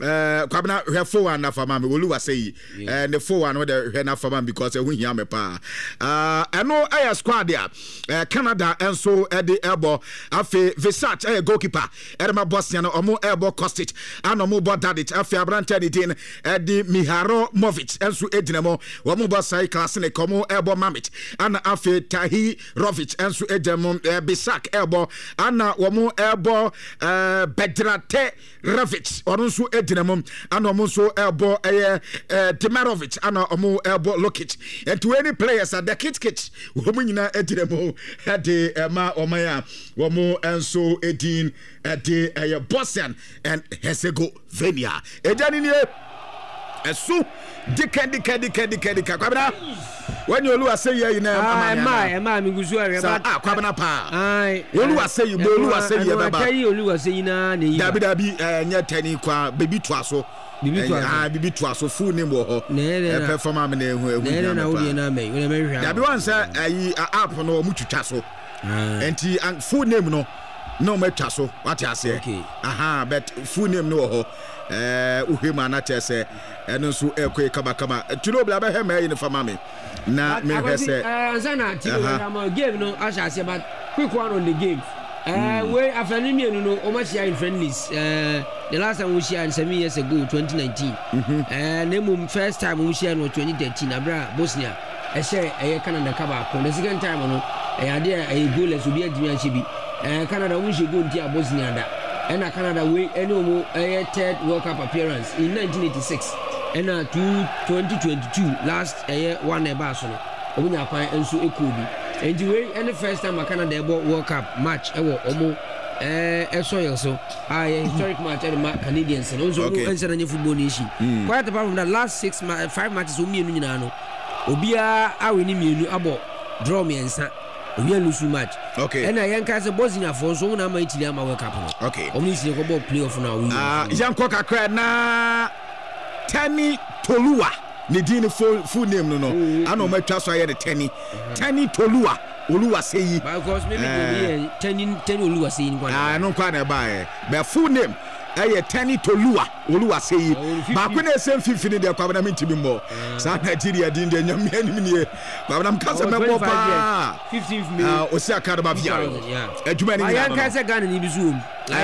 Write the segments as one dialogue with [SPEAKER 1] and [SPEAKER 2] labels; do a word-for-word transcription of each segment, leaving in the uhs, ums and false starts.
[SPEAKER 1] eh kwabena hwe four one na fama me Oluwa say eh the four one the hwe na fama because eh hu hia me pa ah eno eh squad dia eh Canada enso eh de ebo afi Visat eh goalkeeper Edema Bosnia no omo ebo Kostic ana omo bo Dadit afi Abrante de din eh de Miharo Movic enso edinamo omo bo sai class ne komo ebo Mamit ana afi Tahi Rovic enso edemo eh, Bisak ebo ana omo ebo eh Bedrate Ravic ono nso edinamo ana omo nso ebo eh, eh Demirovic ana omo ebo Lokic and to any players at the kit kit omo nyina edinamo de ema omaya omo enso edin de eh, Bosnian and Herzegovina edani ni esu dika dika dika dika dika kwabena when you Oluwa say you na
[SPEAKER 2] ah ma ma mi gusu are
[SPEAKER 1] ba ah kwabena pa
[SPEAKER 2] ai
[SPEAKER 1] Oluwa say you Oluwa say you baba
[SPEAKER 2] kai Oluwa say na na yi
[SPEAKER 1] dabi dabi nya tani kwa baby to aso
[SPEAKER 2] bibi to aso
[SPEAKER 1] ah bibi to aso full name wo ho e perform am na ehu ehu
[SPEAKER 2] na na wo na me we na me hwa
[SPEAKER 1] dabi wan say ayi app no mu twitwa so enti full name no no me twa so what you say aha but full name no ho eh uhema na chese eno nso ekwe kaba kaba tulo bla ba he ma yin fama me na me hwese
[SPEAKER 2] eh zana ti go game no asha se but quick one on the game eh we afani mienu no o ma share in friendlies eh the last time we share seven years ago twenty nineteen eh nemu first time we share no twenty thirteen abra Bosnia eh share eh Canada kaba ko the second time no eh ade eh goalless obi adimi anche bi eh Canada we she go ntia Bosnia da and Canada we any a third World Cup appearance in nineteen eighty-six and uh twenty twenty-two last year one eba so no obunya kwan enso ekobi and we any first time Canada ebo World Cup match ewo omo eh eso so ah historic match at the Canadians no so no answer na football nation quite apart from that last six ma- five matches o mienu nyina no obia awe ni mienu abo draw me ensa we lose match
[SPEAKER 1] okay
[SPEAKER 2] and I yanka say Bosnia for so na ma itili ama World Cup no
[SPEAKER 1] okay
[SPEAKER 2] omni si ko ball playoff na we
[SPEAKER 1] ah yanko kakra na Tani Toluwa ne din full full name no no ana o matwa so aye de Tani Tani Toluwa Oluwa say
[SPEAKER 2] because maybe the Tani Tani Oluwa say ni kwa
[SPEAKER 1] ah no kwa na ba eh but full name aye Tani Toluwa Oluwa say ba ko na sem fifini de kwa na mintimi mo sa Nigeria din de nyam anim nie kwa na mkasa mebo pa
[SPEAKER 2] fifteenth May
[SPEAKER 1] ah o si akada ba via aduma ni
[SPEAKER 2] ya kan se Ghana ni bizu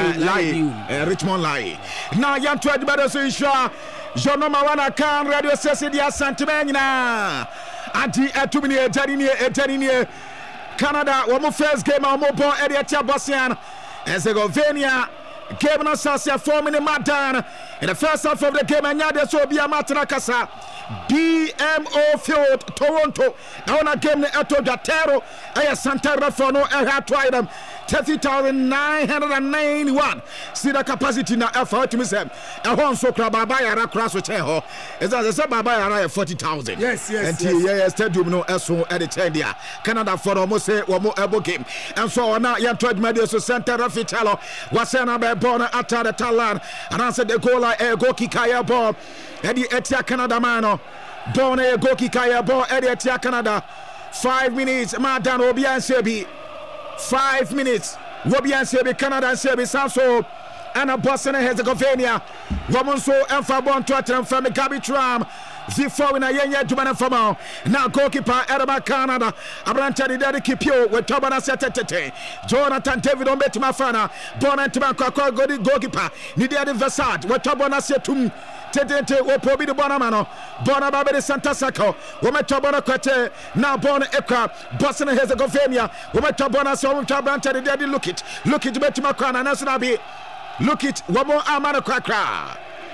[SPEAKER 1] lai Richmond lai na ya to aduma do so insha jono ma wana kan radio sese dia santime nyina anti etumi ni etani ni etani ni Canada wo mo first game wo mo bon area tia Bosnia Herzegovina game na sasia four minute madan in the first half of the game anya de so bia matana kasa B M O Field Toronto na ona game na eto datero aya Santa Rafa no e ha try them thirty thousand nine hundred ninety-one sida capacity na efa to me say e ho nso kra baba yara kra so che ho is that say baba yara forty thousand
[SPEAKER 2] yes yes
[SPEAKER 1] and yes. yeah stadium no eso e de chen dia Canada for almost say wo mo ebo game and so ona ya to admade so Santa Rafa telo wase na be ball na ata the talan and answer the goal like a goal kick ya ball Eddie Etia Canada man ball na goal kick ya ball Eddie Etia Canada five minutes madan obian sebi five minutes obian sebi Canada sebi sanso and a Bosnia Herzegovina woman so and for born to attempt from Gabi Tram the four in a yenya jumana fama now goalkeeper Edema Canada Abrante de de kipio with Tobana Setete Jonathan David on betima fana Bona Timanko goalkeeper Nidia de Versat with Tobana Setum Tete o probi de Bonamano Bona Babe Santa Sacco Wome Tobana Quete now Bona Ekra Bosnia Herzegovina Wome Tobana so Abrante de de look it look it betima kana national be look it one more amana kwakra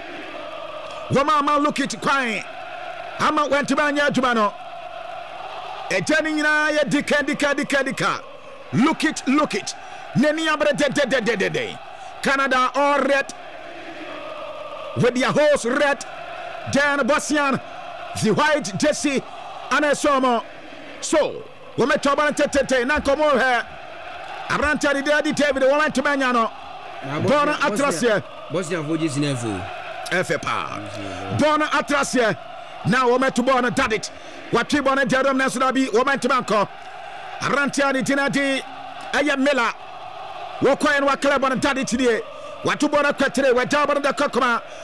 [SPEAKER 1] one more man look it kwai ama went to banya jumano e jani nyina ya dika dika dika dika look it look it neni abre de de de de de Canada all red with their horse red Dan Bosnian the white jersey and a somo so we met to ban tete na komo he abranta de de David went to banya no Bona Atrasia
[SPEAKER 2] Bosnia for jersey na fu
[SPEAKER 1] F pa Bona Atrasia now we met to Bona Dadit what we Bona Jerome National be we met to Banco Arantia di Tinadi Aya Mela wo kwa en wa club Bona Dadit die what to Bona Katre we jabon da kokoma